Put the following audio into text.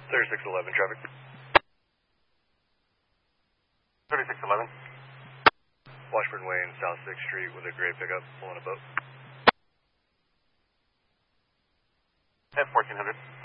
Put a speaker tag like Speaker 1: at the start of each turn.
Speaker 1: 3611 traffic.
Speaker 2: 3611.
Speaker 1: Washburn Way and South 6th Street with a gray pickup pulling a boat.
Speaker 2: At 1400.